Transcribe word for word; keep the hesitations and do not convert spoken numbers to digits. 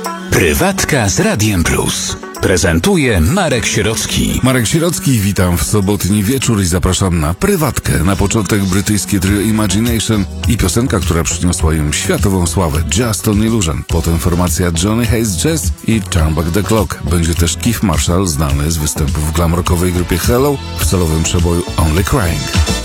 Prywatka z Radiem Plus. Prezentuje Marek Sierocki. Marek Sierocki, witam w sobotni wieczór i zapraszam na prywatkę. Na początek brytyjskie trio Imagination i piosenka, która przyniosła im światową sławę, Just an Illusion. Potem formacja Johnny Hayes Jazz i Turn Back the Clock. Będzie też Keith Marshall, znany z występów w glamrockowej grupie Hello, w solowym przeboju Only Crying.